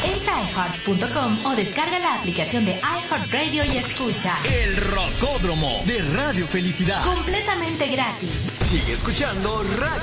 Entra a iHeart.com o descarga la aplicación de iHeartRadio y escucha El Rocódromo de Radio Felicidad. completamente gratis. Sigue escuchando Radio